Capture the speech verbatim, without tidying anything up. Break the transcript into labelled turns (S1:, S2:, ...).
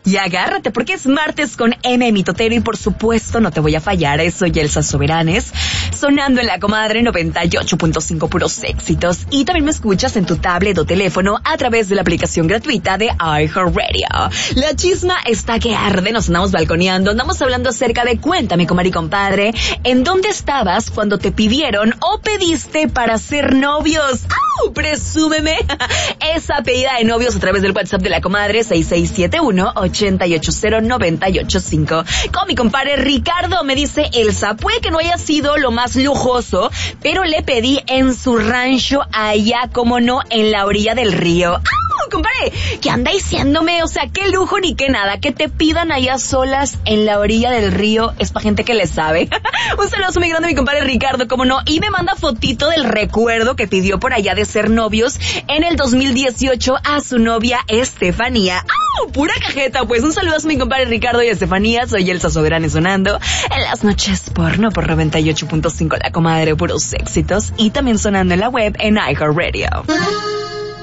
S1: Y agárrate porque es martes con M. Mitotero y por supuesto no te voy a fallar. Soy Elsa Soberanes, sonando en La Comadre noventa y ocho punto cinco, puros éxitos. Y también me escuchas en tu tablet o teléfono a través de la aplicación gratuita de iHeartRadio. La chisma está que arde, nos andamos balconeando, andamos hablando acerca de cuéntame, comadre y compadre, ¿en dónde estabas cuando te pidieron o pediste para ser novios? ¡Au! Presúmeme esa pedida de novios a través del WhatsApp de La Comadre seis seis siete uno, ocho ocho cero, nueve ocho cinco. Con mi compadre Ricardo me dice Elsa, puede que no haya sido lo más lujoso, pero le pedí en su rancho allá, como no, en la orilla del río. ¡Ah, compadre! ¿Qué anda diciéndome? O sea, qué lujo ni qué nada. Que te pidan allá solas en la orilla del río es pa' gente que le sabe. Un saludo muy grande a mi compadre Ricardo, como no, y me manda fotito del recuerdo que pidió por allá de ser novios en el dos mil dieciocho a su novia Estefanía. ¡Ah! Pura cajeta, pues. Un saludo a mi compadre Ricardo y Estefanía. Soy Elsa Soberanes sonando en las noches porno por noventa y ocho punto cinco La Comadre, puros éxitos, y también sonando en la web en iHeartRadio.